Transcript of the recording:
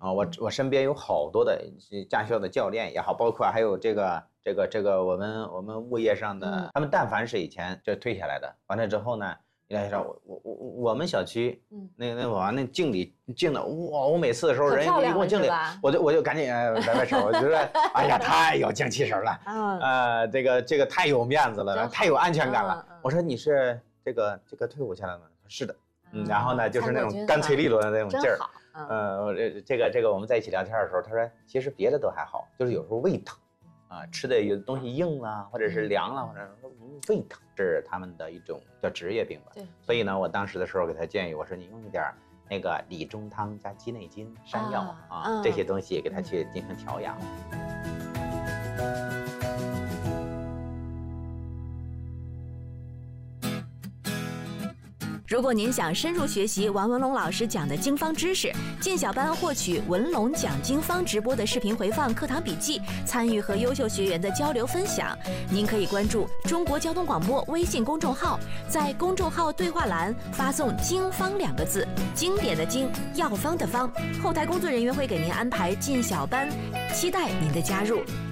我身边有好多的驾校的教练也好，包括还有这个我们物业上的，他们但凡是以前就退下来的，完了之后呢，你来说我们小区，那敬礼敬的哇，我每次的时候人一共敬礼，我就赶紧摆手，我觉得哎呀太有精气神了，这个太有面子了，太有安全感了。我说你是这个退伍下来吗？是的。然后呢，就是那种干脆利落的那种劲儿。这个我们在一起聊天的时候，他说其实别的都还好，就是有时候胃疼啊，吃的有东西硬了，或者是凉了，或者胃疼，是他们的一种叫职业病吧。对。所以呢，我当时的时候给他建议，我说你用一点那个理中汤加鸡内金、山药这些东西给他去进行调养。 如果您想深入学习王文龙老师讲的经方知识，进小班获取文龙讲经方直播的视频回放、课堂笔记，参与和优秀学员的交流分享，您可以关注中国交通广播微信公众号，在公众号对话栏发送经方2个字，经典的经，药方的方，后台工作人员会给您安排进小班，期待您的加入。